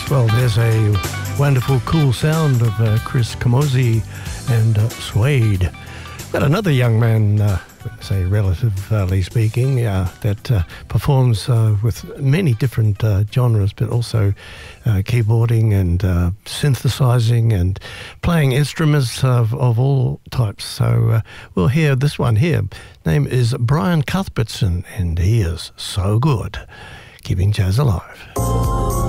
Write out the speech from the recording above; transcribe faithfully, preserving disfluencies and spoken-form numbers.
Well, there's a wonderful, cool sound of uh, Chris Camozzi and uh, Suede. Got another young man, uh, say relatively speaking, uh, that uh, performs uh, with many different uh, genres, but also uh, keyboarding and uh, synthesizing and playing instruments of, of all types. So uh, we'll hear this one here. Name is Brian Cuthbertson, and he is so good, keeping jazz alive.